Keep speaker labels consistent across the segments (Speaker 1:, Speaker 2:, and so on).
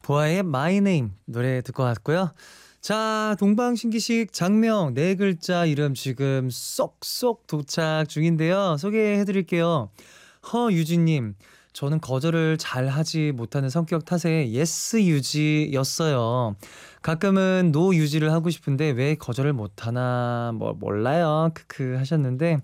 Speaker 1: 보아의 My Name 노래 듣고 왔고요. 자, 동방신기식 장명 네 글자 이름 지금 쏙쏙 도착 중인데요. 소개해드릴게요. 허유진님, 저는 거절을 잘 하지 못하는 성격 탓에 예스 유지였어요. 가끔은 노 유지를 하고 싶은데 왜 거절을 못하나 뭐 몰라요. 크크 하셨는데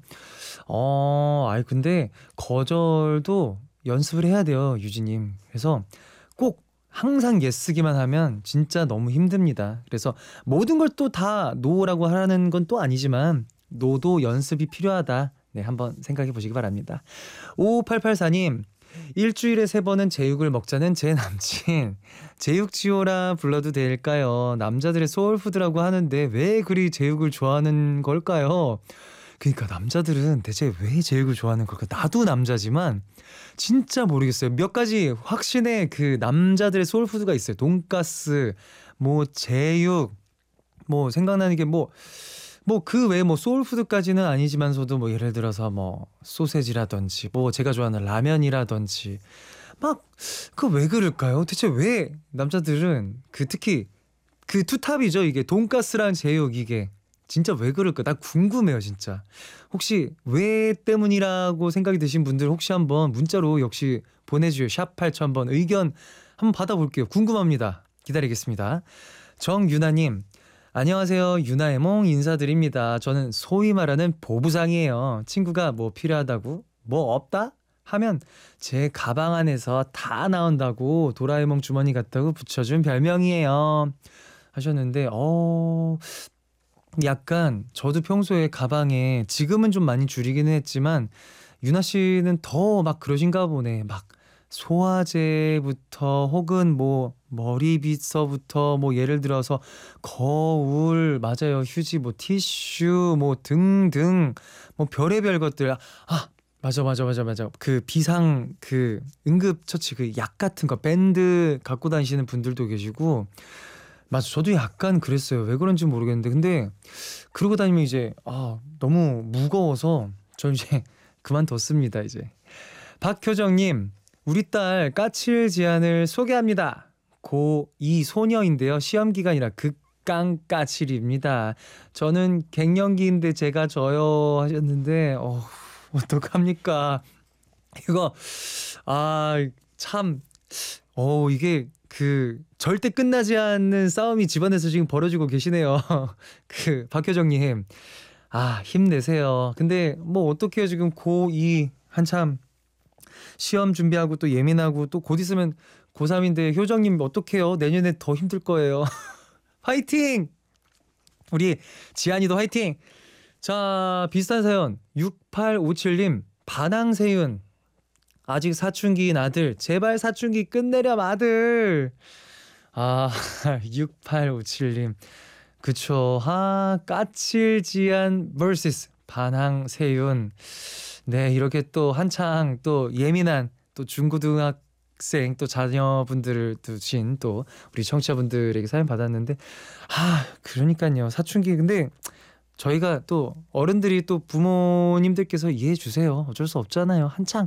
Speaker 1: 근데 거절도 연습을 해야 돼요, 유진님. 그래서 꼭 항상 예스기만 하면 진짜 너무 힘듭니다. 그래서 모든 걸 또 다 노라고 하라는 건 또 아니지만 노도 연습이 필요하다. 네, 한번 생각해 보시기 바랍니다. 5884님, 일주일에 3번은 제육을 먹자는 제 남친. 제육지호라 불러도 될까요? 남자들의 소울푸드라고 하는데 왜 그리 제육을 좋아하는 걸까요? 그러니까 남자들은 대체 왜 제육을 좋아하는 걸까? 나도 남자지만 진짜 모르겠어요. 몇 가지 확신의 그 남자들의 소울푸드가 있어요. 돈가스, 뭐 제육, 뭐 생각나는 게 그 외에 뭐 소울푸드까지는 아니지만서도 뭐 예를 들어서 뭐 소세지라든지 뭐 제가 좋아하는 라면이라든지 막 그 왜 그럴까요? 대체 왜 남자들은 그 특히 그 투탑이죠. 이게 돈가스랑 제육 이게 진짜 왜 그럴까? 나 궁금해요, 진짜. 혹시 왜 때문이라고 생각이 드신 분들 혹시 한번 문자로 역시 보내주세요. 샵 8000번 의견 한번 받아볼게요. 궁금합니다. 기다리겠습니다. 정유나님, 안녕하세요. 유나에몽 인사드립니다. 저는 소위 말하는 보부상이에요. 친구가 뭐 필요하다고? 뭐 없다? 하면 제 가방 안에서 다 나온다고 도라에몽 주머니 같다고 붙여준 별명이에요. 하셨는데 약간 저도 평소에 가방에 지금은 좀 많이 줄이기는 했지만 유나 씨는 더 막 그러신가 보네. 막 소화제부터 혹은 뭐 머리빗서부터 뭐 예를 들어서 거울 맞아요. 휴지 뭐 티슈 뭐 등등 뭐 별의별 것들 맞아. 그 비상 그 응급처치 그 약 같은 거 밴드 갖고 다니시는 분들도 계시고 맞아. 저도 약간 그랬어요. 왜 그런지 모르겠는데 근데 그러고 다니면 이제 너무 무거워서 저 이제 그만뒀습니다. 이제 박효정님, 우리 딸 까칠 지안을 소개합니다. 고2 소녀인데요. 시험 기간이라 극강 까칠입니다. 저는 갱년기인데 제가 져요 하셨는데 어떡합니까? 이거 참 이게 그 절대 끝나지 않는 싸움이 집안에서 지금 벌어지고 계시네요. 그 박효정님, 힘내세요. 근데 뭐 어떡해요, 지금 고2 한참 시험 준비하고 또 예민하고 또 곧 있으면 고3인데 효정님 어떡해요? 내년에 더 힘들 거예요. 화이팅! 우리 지안이도 화이팅! 자, 비슷한 사연 6857님, 반항세윤, 아직 사춘기인 아들, 제발 사춘기 끝내렴 아들. 6857님, 그쵸. 까칠지안 vs 반항세윤. 네, 이렇게 또 한창 또 예민한 또 중고등학생 또 자녀분들을 두신 또 우리 청취자분들에게 사연 받았는데 그러니까요. 사춘기 근데 저희가 또 어른들이 또 부모님들께서 이해해 주세요. 어쩔 수 없잖아요. 한창